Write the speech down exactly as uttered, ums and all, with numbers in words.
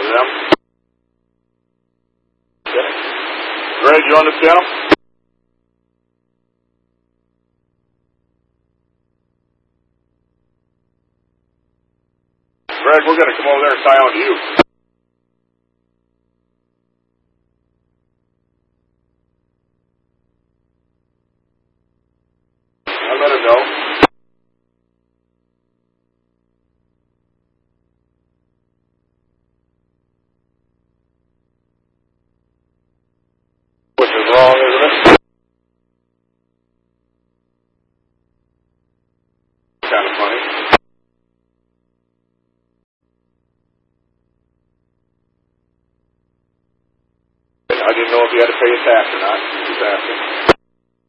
them. Okay. Greg, you understand them? Greg, we're going to come over there and tie on to you. I'll let him know. Which is wrong, isn't it? Kind of funny. I didn't know if you had to pay a tax or not. Just asking.